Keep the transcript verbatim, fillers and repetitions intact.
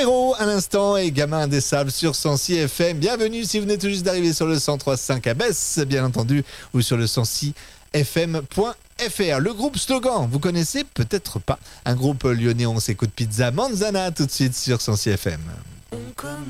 Héros à l'instant et Gamin des Sables sur cent six F M. Bienvenue si vous venez tout juste d'arriver sur le cent trois virgule cinq à Besse, bien entendu, ou sur le cent six F M point F R. Le groupe Slogan, vous connaissez peut-être pas. Un groupe lyonnais, on s'écoute Pizza Manzana tout de suite sur cent six F M.